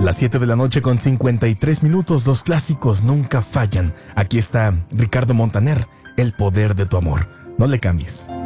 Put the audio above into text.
las 7 de la noche con 53 minutos, los clásicos nunca fallan. Aquí está Ricardo Montaner, El poder de tu amor. No le cambies.